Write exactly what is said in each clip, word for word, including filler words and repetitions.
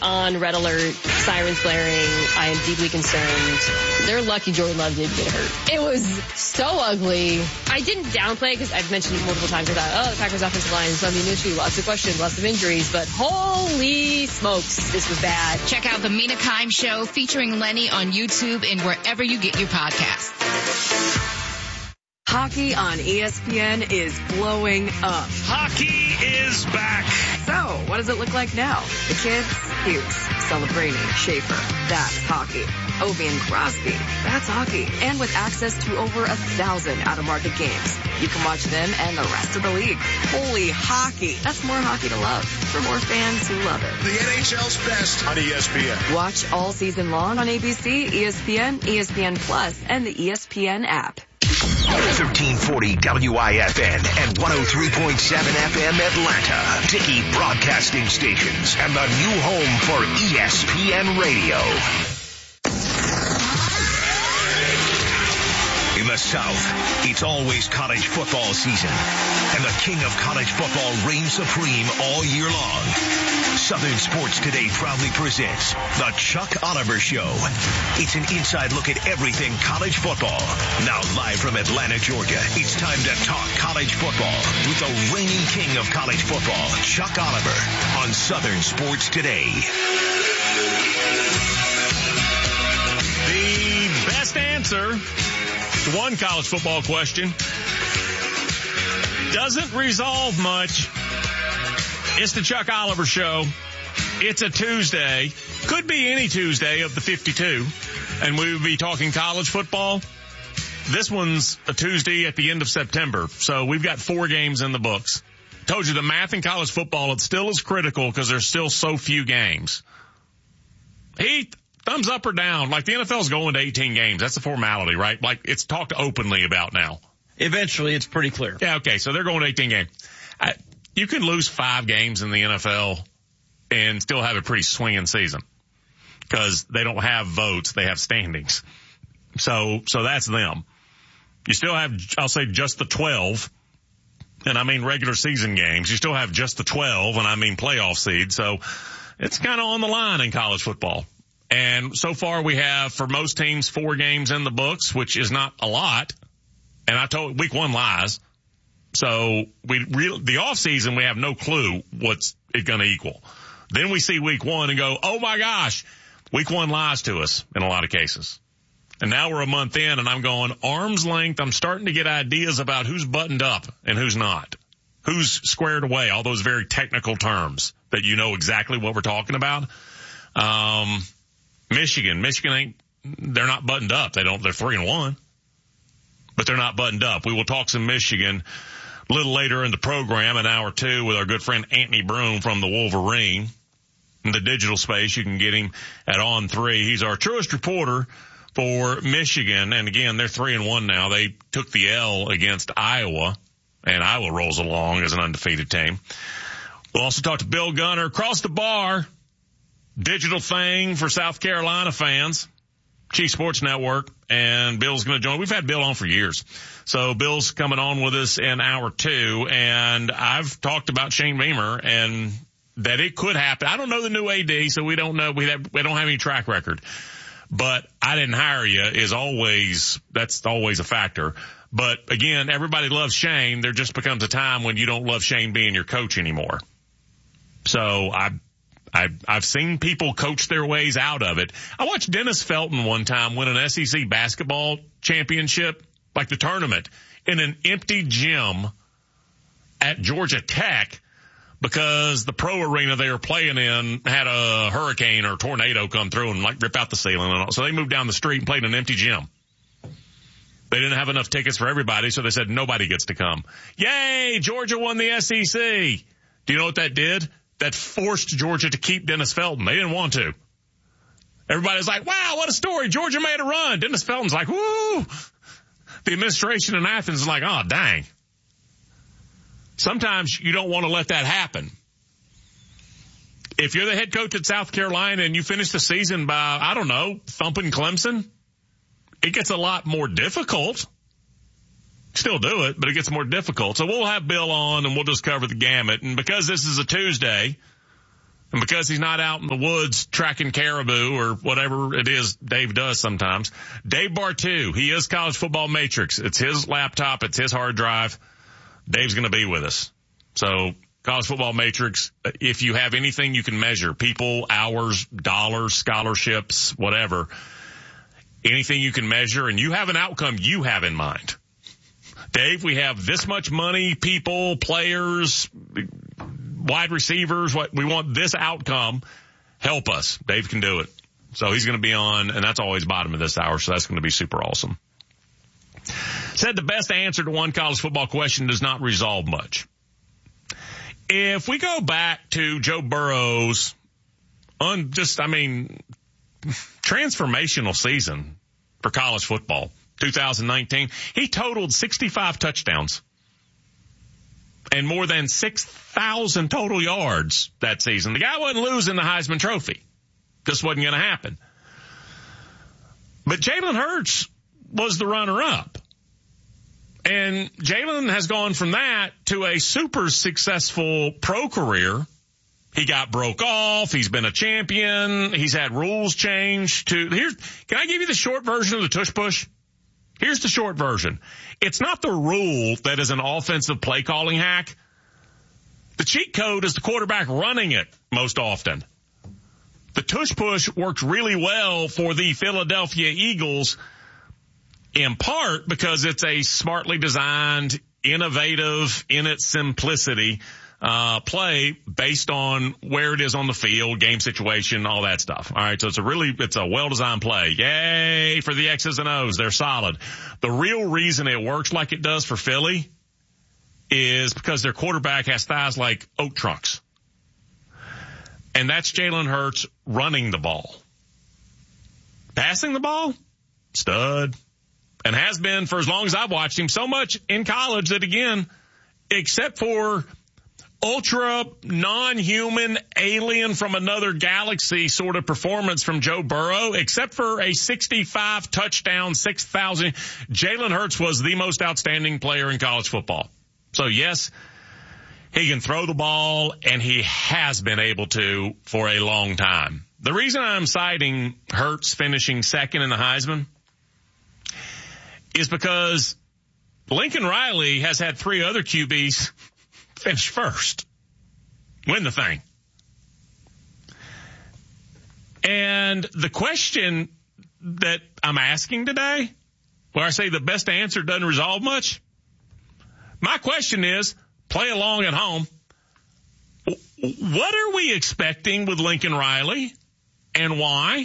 On red alert, sirens blaring. I am deeply concerned. They're lucky Jordan Love didn't get hurt. It was so ugly. I didn't downplay it because I've mentioned it multiple times. I thought, oh, the Packers offensive line is something an issue. Lots of questions, lots of injuries. But holy smokes, this was bad. Check out the Mina Kimes Show featuring Lenny on YouTube and wherever you get your podcasts. Hockey on E S P N is blowing up. Hockey is back. So, what does it look like now? The kids? Hughes, Celebrini, Schaefer. That's hockey. Ovi and Crosby. That's hockey. And with access to over a thousand out-of-market games, you can watch them and the rest of the league. Holy hockey. That's more hockey to love for more fans who love it. The N H L's best on E S P N. Watch all season long on A B C, E S P N, E S P N Plus, and the E S P N app. thirteen forty W I F N and one oh three point seven F M Atlanta. Dickey Broadcasting Stations and the new home for E S P N Radio. In the South, it's always college football season, and the king of college football reigns supreme all year long. Southern Sports Today proudly presents The Chuck Oliver Show. It's an inside look at everything college football. Now live from Atlanta, Georgia, it's time to talk college football with the reigning king of college football, Chuck Oliver, on Southern Sports Today. The best answer to one college football question doesn't resolve much. It's the Chuck Oliver Show. It's a Tuesday. Could be any Tuesday of the fifty-two. And we will be talking college football. This one's a Tuesday at the end of September. So we've got four games in the books. Told you the math in college football, it still is critical because there's still so few games. Heath, thumbs up or down? Like the N F L's going to eighteen games. That's the formality, right? Like it's talked openly about now. Eventually, it's pretty clear. Yeah, okay. So they're going to eighteen games. I, You can lose five games in the N F L and still have a pretty swinging season because they don't have votes. They have standings. So, so that's them. You still have, I'll say just the twelve, and I mean regular season games. You still have just the twelve, and I mean playoff seed. So it's kind of on the line in college football. And so far we have, for most teams, four games in the books, which is not a lot. And I told, week one lies. So we real the off season, we have no clue what's it going to equal. Then we see week one and go, oh my gosh, week one lies to us in a lot of cases. And now we're a month in and I'm going arm's length. I'm starting to get ideas about who's buttoned up and who's not, who's squared away, all those very technical terms that you know exactly what we're talking about. Um, Michigan, Michigan ain't, they're not buttoned up. They don't, they're three and one, but they're not buttoned up. We will talk some Michigan a little later in the program, an hour two, with our good friend Anthony Broom from the Wolverine. In the digital space, you can get him at On three. He's our truest reporter for Michigan. And again, they're three and one now. They took the L against Iowa, and Iowa rolls along as an undefeated team. We'll also talk to Bill Gunner across the bar. Digital thing for South Carolina fans. Chief Sports Network, and Bill's going to join. We've had Bill on for years. So Bill's coming on with us in hour two, and I've talked about Shane Beamer and that it could happen. I don't know the new A D, so we don't know. We, have, we don't have any track record. But I didn't hire you is always, that's always a factor. But again, everybody loves Shane. There just becomes a time when you don't love Shane being your coach anymore. So I I've, I've seen people coach their ways out of it. I watched Dennis Felton one time win an S E C basketball championship, like the tournament, in an empty gym at Georgia Tech because the pro arena they were playing in had a hurricane or tornado come through and like rip out the ceiling and all. So they moved down the street and played in an empty gym. They didn't have enough tickets for everybody, so they said nobody gets to come. Yay, Georgia won the S E C. Do you know what that did? That forced Georgia to keep Dennis Felton. They didn't want to. Everybody's like, wow, what a story. Georgia made a run. Dennis Felton's like, woo. The administration in Athens is like, oh, dang. Sometimes you don't want to let that happen. If you're the head coach at South Carolina and you finish the season by, I don't know, thumping Clemson, it gets a lot more difficult. Still do it, but it gets more difficult. So we'll have Bill on and we'll just cover the gamut. And because this is a Tuesday, And because he's not out in the woods tracking caribou or whatever it is Dave does sometimes, Dave Bartu, he is College Football Matrix. It's his laptop. It's his hard drive. Dave's going to be with us. So College Football Matrix, if you have anything you can measure, people, hours, dollars, scholarships, whatever, anything you can measure, and you have an outcome you have in mind. Dave, we have this much money, people, players, wide receivers, what we want this outcome. Help us. Dave can do it. So he's going to be on, and that's always bottom of this hour, so that's going to be super awesome. Said the best answer to one college football question does not resolve much. If we go back to Joe Burrow's un, just, I mean, transformational season for college football, two thousand nineteen, he totaled sixty-five touchdowns and more than six thousand total yards that season. The guy wasn't losing the Heisman Trophy. Just wasn't going to happen. But Jalen Hurts was the runner-up. And Jalen has gone from that to a super successful pro career. He got broke off. He's been a champion. He's had rules changed to here's, can I give you the short version of the tush push? Here's the short version. It's not the rule that is an offensive play calling hack. The cheat code is the quarterback running it most often. The tush push works really well for the Philadelphia Eagles in part because it's a smartly designed, innovative, in its simplicity, uh, play based on where it is on the field, game situation, all that stuff. All right. So it's a really, it's a well-designed play. Yay for the X's and O's. They're solid. The real reason it works like it does for Philly is because their quarterback has thighs like oak trunks. And that's Jalen Hurts running the ball. Passing the ball, stud. And has been for as long as I've watched him, so much in college that, again, except for ultra non-human alien from another galaxy sort of performance from Joe Burrow, except for a sixty-five touchdown, six thousand, Jalen Hurts was the most outstanding player in college football. So, yes, he can throw the ball, and he has been able to for a long time. The reason I'm citing Hurts finishing second in the Heisman is because Lincoln Riley has had three other Q Bs finish first, win the thing. And the question that I'm asking today, where I say the best answer doesn't resolve much, my question is, play along at home. What are we expecting with Lincoln Riley and why?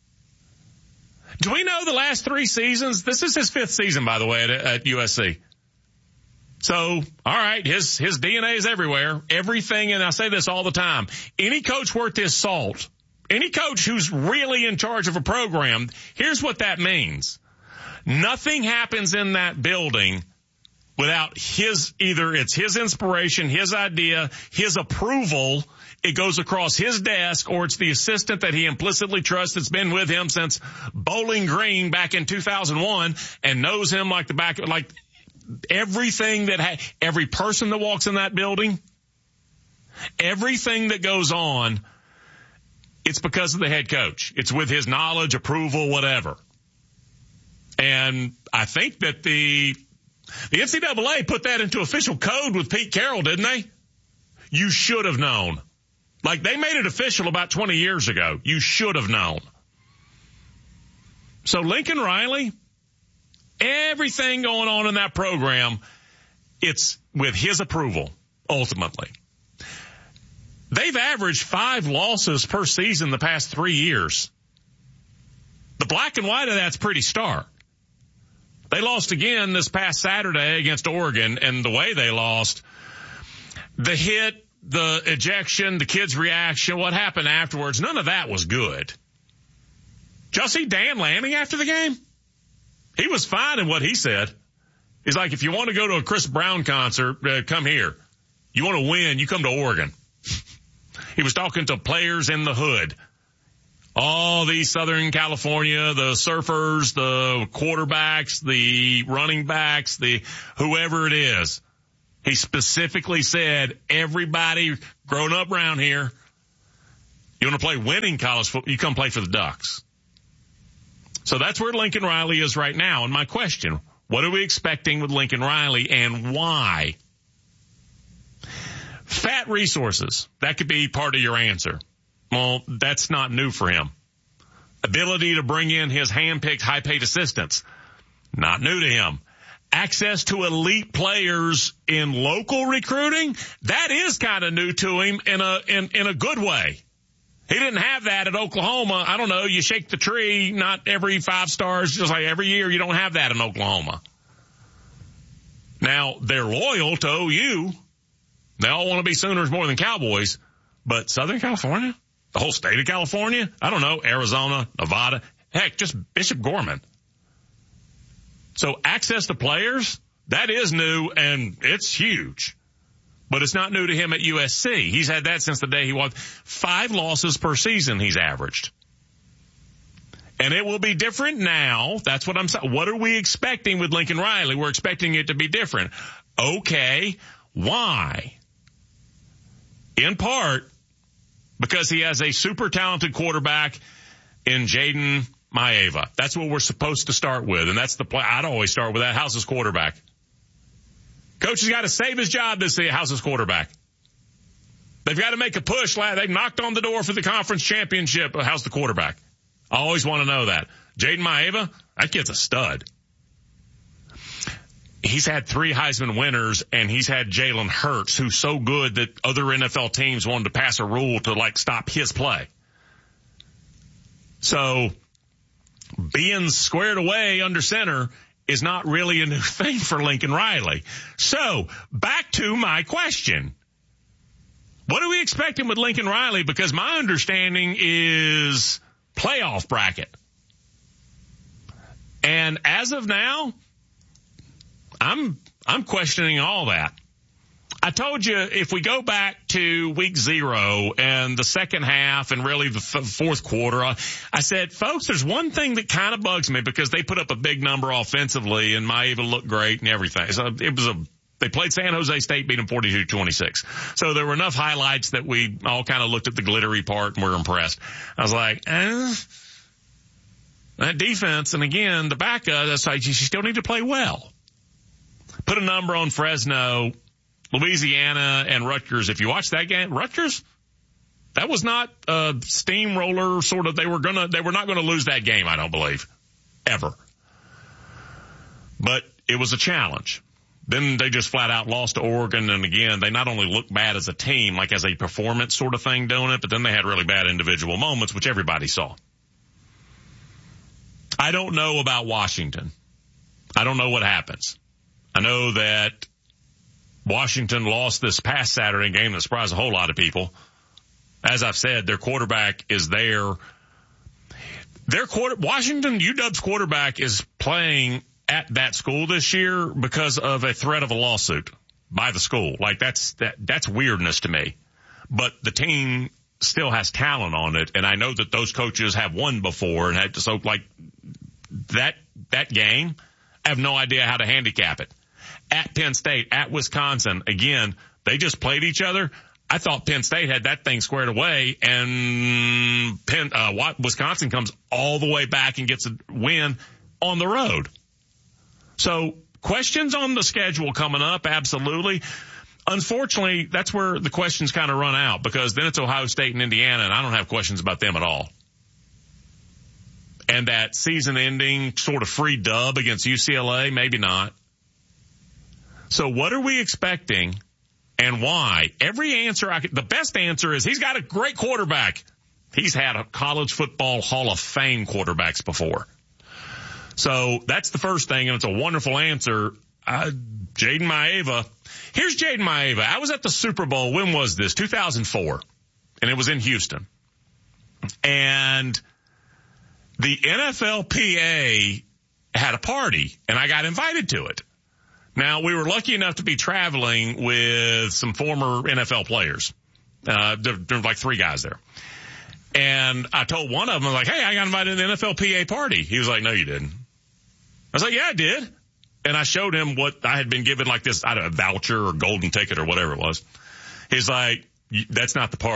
Do we know the last three seasons? This is his fifth season, by the way, at, at U S C. So, all right, his, his D N A is everywhere. Everything, and I say this all the time, any coach worth his salt, any coach who's really in charge of a program, here's what that means. Nothing happens in that building without his, either it's his inspiration, his idea, his approval. It goes across his desk, or it's the assistant that he implicitly trusts that's been with him since Bowling Green back in two thousand one and knows him like the back, like everything that, ha- every person that walks in that building, everything that goes on, it's because of the head coach. It's with his knowledge, approval, whatever. And I think that the, the N C double A put that into official code with Pete Carroll, didn't they? You should have known. Like, they made it official about twenty years ago. You should have known. So Lincoln Riley, everything going on in that program, it's with his approval, ultimately. They've averaged five losses per season the past three years. The black and white of that's pretty stark. They lost again this past Saturday against Oregon, and the way they lost, the hit, the ejection, the kid's reaction, what happened afterwards, none of that was good. Did y'all see Dan Lanning after the game? He was fine in what he said. He's like, if you want to go to a Chris Brown concert, uh, come here. You want to win, you come to Oregon. He was talking to players in the hood. All these Southern California, the surfers, the quarterbacks, the running backs, the whoever it is. He specifically said, everybody grown up around here, You want to play winning college football, you come play for the Ducks. So that's where Lincoln Riley is right now. And my question, what are we expecting with Lincoln Riley and why? Fat resources, that could be part of your answer. Well, that's not new for him. Ability to bring in his hand-picked high-paid assistants, not new to him. Access to elite players in local recruiting, that is kind of new to him in a in, in a good way. He didn't have that at Oklahoma. I don't know, you shake the tree, not every five stars, just like every year, you don't have that in Oklahoma. Now, they're loyal to O U. They all want to be Sooners more than Cowboys, but Southern California? The whole state of California? I don't know, Arizona, Nevada, heck, just Bishop Gorman. So access to players, that is new and it's huge. But it's not new to him at U S C. He's had that since the day he walked. Five losses per season he's averaged. And it will be different now. That's what I'm saying. What are we expecting with Lincoln Riley? We're expecting it to be different. Okay, why? In part, because he has a super talented quarterback in Jaden Maeva. That's what we're supposed to start with, and that's the play. I'd always start with that. How's his quarterback? Coach has got to save his job this year. How's his quarterback? They've got to make a push. They've knocked on the door for the conference championship. How's the quarterback? I always want to know that. Jaden Maeva, that kid's a stud. He's had three Heisman winners, and he's had Jalen Hurts, who's so good that other N F L teams wanted to pass a rule to, like, stop his play. So being squared away under center is not really a new thing for Lincoln Riley. So back to my question. What are we expecting with Lincoln Riley? Because my understanding is playoff bracket. And as of now, I'm, I'm questioning all that. I told you if we go back to week zero and the second half and really the f- fourth quarter, I, I said, folks, there's one thing that kind of bugs me because they put up a big number offensively and Maeva looked great and everything. So it was a, they played San Jose State, beat them forty-two twenty-six. So there were enough highlights that we all kind of looked at the glittery part and were impressed. I was like, eh, that defense. And again, the backup, that's like, you still need to play well. Put a number on Fresno, Louisiana, and Rutgers. If you watch that game, Rutgers, that was not a steamroller sort of, they were gonna, they were not gonna lose that game, I don't believe. Ever. But it was a challenge. Then they just flat out lost to Oregon, and again, they not only looked bad as a team, like as a performance sort of thing doing it, but then they had really bad individual moments, which everybody saw. I don't know about Washington. I don't know what happens. I know that Washington lost this past Saturday game that surprised a whole lot of people. As I've said, their quarterback is there. Their quarter, Washington, U W's quarterback is playing at that school this year because of a threat of a lawsuit by the school. Like that's, that, that's weirdness to me. But the team still has talent on it. And I know that those coaches have won before and had to, so like that, that game, I have no idea how to handicap it. At Penn State, at Wisconsin, again, they just played each other. I thought Penn State had that thing squared away, and Penn, uh, Wisconsin comes all the way back and gets a win on the road. So questions on the schedule coming up, absolutely. Unfortunately, that's where the questions kind of run out because then it's Ohio State and Indiana, and I don't have questions about them at all. And that season-ending sort of free dub against U C L A, maybe not. So what are we expecting and why? Every answer I could, the best answer is he's got a great quarterback. He's had a college football Hall of Fame quarterbacks before. So that's the first thing, and it's a wonderful answer. Uh, Jaden Maeva. Here's Jaden Maeva. I was at the Super Bowl. When was this? two thousand four. And it was in Houston. And the N F L P A had a party, and I got invited to it. Now, we were lucky enough to be traveling with some former N F L players. Uh, there, there were like three guys there. And I told one of them, I was like, hey, I got invited to the N F L P A party. He was like, no, you didn't. I was like, yeah, I did. And I showed him what I had been given, like this, I don't know, voucher or golden ticket or whatever it was. He's like, that's not the party.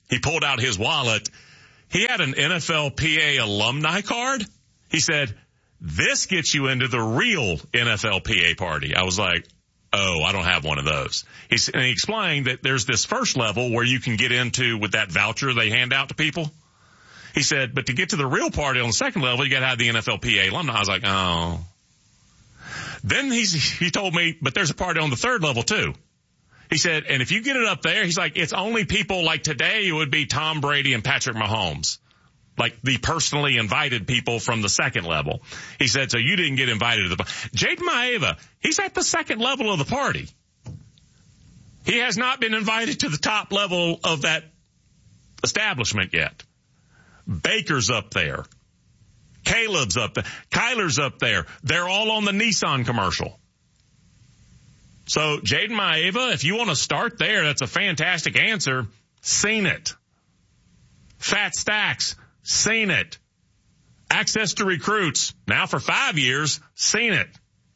He pulled out his wallet. He had an N F L P A alumni card. He said, this gets you into the real N F L P A party. I was like, oh, I don't have one of those. He, and he explained that there's this first level where you can get into with that voucher they hand out to people. He said, but to get to the real party on the second level, you got to have the N F L P A alumni. I was like, oh. Then he's, he told me, but there's a party on the third level too. He said, and if you get it up there, he's like, it's only people like today, it would be Tom Brady and Patrick Mahomes, like the personally invited people from the second level. He said, so you didn't get invited to the, Jaden Maeva, he's at the second level of the party. He has not been invited to the top level of that establishment yet. Baker's up there. Caleb's up there. Kyler's up there. They're all on the Nissan commercial. So, Jaden Maeva, if you want to start there, that's a fantastic answer. Seen it. Fat Stacks, seen it. Access to recruits, now for five years, seen it.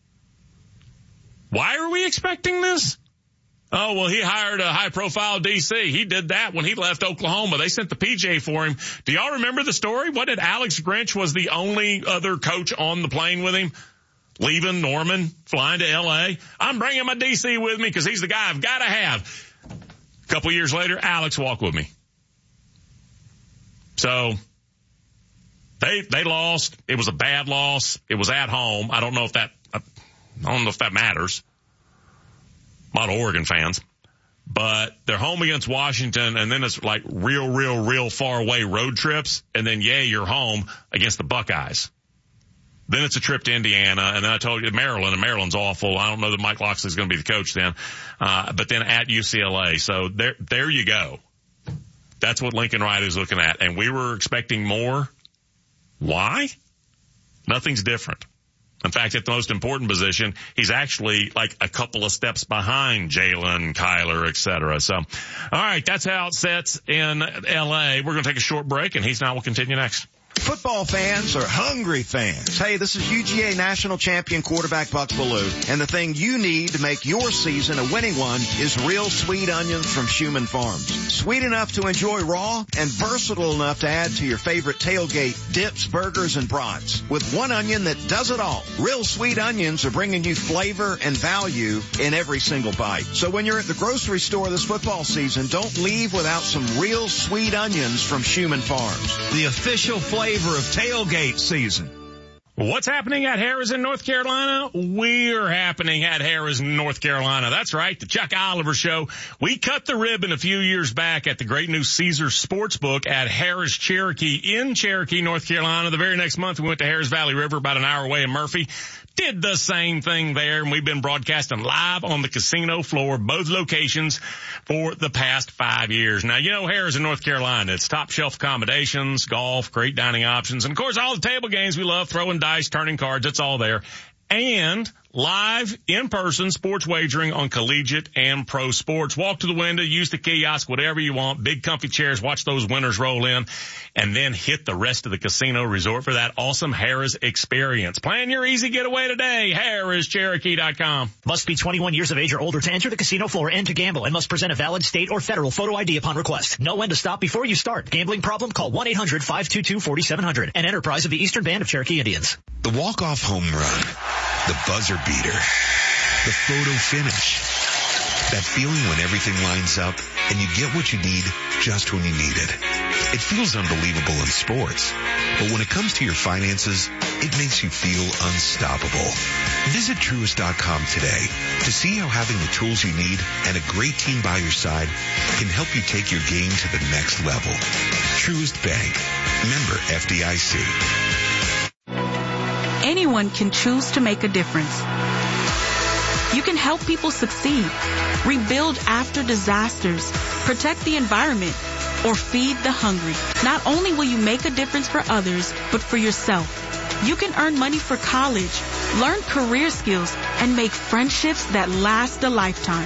Why are we expecting this? Oh, well, he hired a high-profile D C. He did that when he left Oklahoma. They sent the P J for him. Do y'all remember the story? What did Alex Grinch was the only other coach on the plane with him? Leaving Norman, flying to L A. I'm bringing my D C with me because he's the guy I've got to have. A couple years later, Alex walked with me. So they they lost. It was a bad loss. It was at home. I don't know if that I don't know if that matters. A lot of Oregon fans. But they're home against Washington, and then it's like real, real, real far away road trips, and then, yay, you're home against the Buckeyes. Then it's a trip to Indiana, and then I told you Maryland, and Maryland's awful. I don't know that Mike Loxley's going to be the coach then. Uh, but then at U C L A. So there, there you go. That's what Lincoln Riley's looking at. And we were expecting more. Why? Nothing's different. In fact, at the most important position, he's actually like a couple of steps behind Jalen, Kyler, et cetera. So, all right, that's how it sets in L A. We're going to take a short break, and Heath and I will continue next. Football fans are hungry fans. Hey, this is U G A national champion quarterback Buck Bellew, and the thing you need to make your season a winning one is real sweet onions from Schumann Farms. Sweet enough to enjoy raw and versatile enough to add to your favorite tailgate dips, burgers, and brats. With one onion that does it all. Real sweet onions are bringing you flavor and value in every single bite. So when you're at the grocery store this football season, don't leave without some real sweet onions from Schumann Farms. The official flavor of tailgate season. What's happening at Harrah's in North Carolina? We're happening at Harrah's in North Carolina. That's right, the Chuck Oliver Show. We cut the ribbon a few years back at the great new Caesars Sportsbook at Harrah's Cherokee in Cherokee, North Carolina. The very next month, we went to Harrah's Valley River, about an hour away in Murphy. Did the same thing there, and we've been broadcasting live on the casino floor, both locations, for the past five years. Now, you know Harrah's in North Carolina. It's top shelf accommodations, golf, great dining options, and of course all the table games we love, throwing dice, turning cards, it's all there. And live, in-person sports wagering on collegiate and pro sports. Walk to the window, use the kiosk, whatever you want. Big comfy chairs, watch those winners roll in, and then hit the rest of the casino resort for that awesome Harrah's experience. Plan your easy getaway today. Harrah's Cherokee dot com. Must be twenty-one years of age or older to enter the casino floor and to gamble, and must present a valid state or federal photo I D upon request. Know when to stop before you start. Gambling problem? Call one eight hundred five two two four seven zero zero. An enterprise of the Eastern Band of Cherokee Indians. The walk-off home run. The buzzer beater. The photo finish. That feeling when everything lines up and you get what you need just when you need it. It feels unbelievable in sports, but when it comes to your finances, it makes you feel unstoppable. Visit Truist dot com today to see how having the tools you need and a great team by your side can help you take your game to the next level. Truist Bank. Member F D I C. Anyone can choose to make a difference. You can help people succeed, rebuild after disasters, protect the environment, or feed the hungry. Not only will you make a difference for others, but for yourself. You can earn money for college, learn career skills, and make friendships that last a lifetime.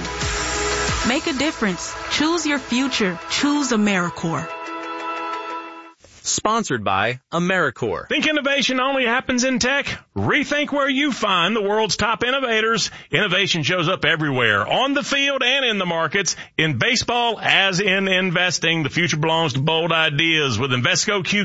Make a difference. Choose your future. Choose AmeriCorps. Sponsored by AmeriCorps. Think innovation only happens in tech? Rethink where you find the world's top innovators. Innovation shows up everywhere, on the field and in the markets, in baseball as in investing. The future belongs to bold ideas with Invesco Q